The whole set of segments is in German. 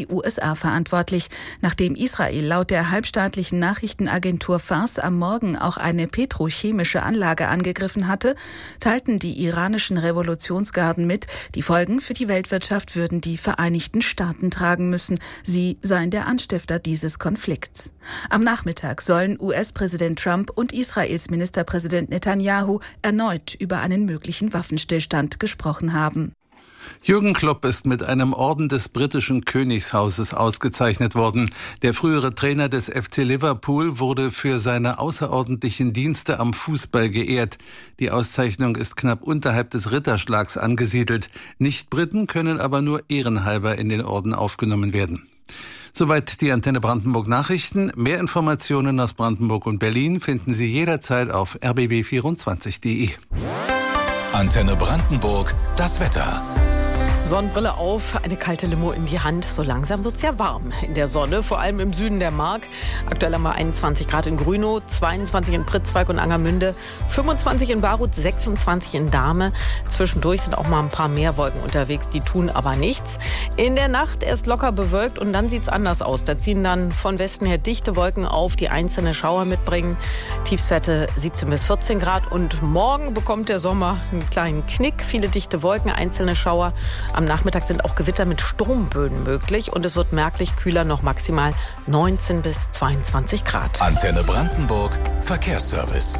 die USA verantwortlich. Nachdem Israel laut der halbstaatlichen Nachrichtenagentur Fars am Morgen auch eine petrochemische Anlage angegriffen hatte, teilten die iranischen Revolutionsgarden mit, die Folgen für die Weltwirtschaft würden die Vereinigten Staaten tragen müssen. Sie seien der Anstifter dieses Konflikts. Am Nachmittag sollen US-Präsident Trump und Israels Ministerpräsident Netanyahu erneut über einen möglichen Waffenstillstand gesprochen haben. Jürgen Klopp ist mit einem Orden des britischen Königshauses ausgezeichnet worden. Der frühere Trainer des FC Liverpool wurde für seine außerordentlichen Dienste am Fußball geehrt. Die Auszeichnung ist knapp unterhalb des Ritterschlags angesiedelt. Nicht-Briten können aber nur ehrenhalber in den Orden aufgenommen werden. Soweit die Antenne Brandenburg Nachrichten. Mehr Informationen aus Brandenburg und Berlin finden Sie jederzeit auf rbb24.de. Antenne Brandenburg, das Wetter. Sonnenbrille auf, eine kalte Limo in die Hand. So langsam wird's ja warm in der Sonne, vor allem im Süden der Mark. Aktuell haben wir 21 Grad in Grünow, 22 in Pritzwalk und Angermünde, 25 in Baruth, 26 in Dahme. Zwischendurch sind auch mal ein paar mehr Wolken unterwegs, die tun aber nichts. In der Nacht erst locker bewölkt und dann sieht's anders aus. Da ziehen dann von Westen her dichte Wolken auf, die einzelne Schauer mitbringen. Tiefstwerte 17 bis 14 Grad. Und morgen bekommt der Sommer einen kleinen Knick. Viele dichte Wolken, einzelne Schauer. Am Nachmittag sind auch Gewitter mit Sturmböen möglich und es wird merklich kühler, noch maximal 19 bis 22 Grad. Antenne Brandenburg, Verkehrsservice.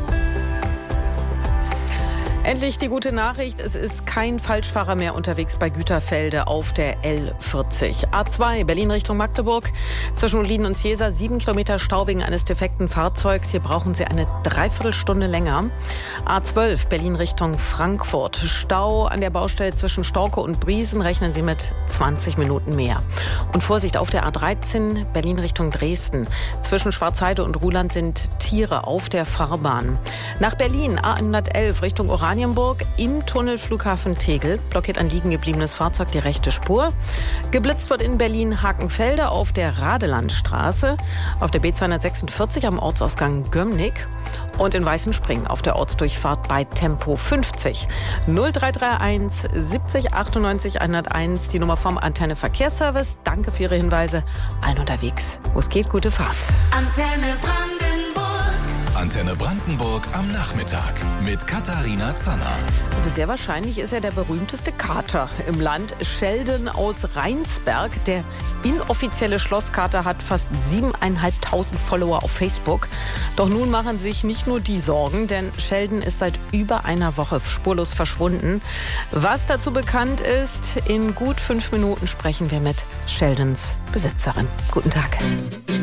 Endlich die gute Nachricht, es ist kein Falschfahrer mehr unterwegs bei Güterfelde auf der L40. A2 Berlin Richtung Magdeburg, zwischen Ulin und Ciesa 7 Kilometer Stau wegen eines defekten Fahrzeugs. Hier brauchen Sie eine Dreiviertelstunde länger. A12 Berlin Richtung Frankfurt, Stau an der Baustelle zwischen Storke und Briesen, rechnen Sie mit 20 Minuten mehr. Und Vorsicht auf der A13 Berlin Richtung Dresden, zwischen Schwarzheide und Ruhland sind Tiere auf der Fahrbahn. Nach Berlin A111 Richtung Oranienburg, im Tunnel Flughafen Tegel blockiert ein liegen gebliebenes Fahrzeug die rechte Spur. Geblitzt wird in Berlin-Hakenfelde auf der Radelandstraße, auf der B246 am Ortsausgang Gömnigk und in Weißenspringen auf der Ortsdurchfahrt bei Tempo 50. 0331 70 98 101, die Nummer vom Antenne Verkehrsservice. Danke für Ihre Hinweise. Allen unterwegs, wo es geht, gute Fahrt. Antenne Brandenburg am Nachmittag mit Katharina Zanner. Also sehr wahrscheinlich ist er der berühmteste Kater im Land. Sheldon aus Rheinsberg. Der inoffizielle Schlosskater hat fast 7.500 Follower auf Facebook. Doch nun machen sich nicht nur die Sorgen, denn Sheldon ist seit über einer Woche spurlos verschwunden. Was dazu bekannt ist, in gut 5 Minuten sprechen wir mit Sheldons Besitzerin. Guten Tag.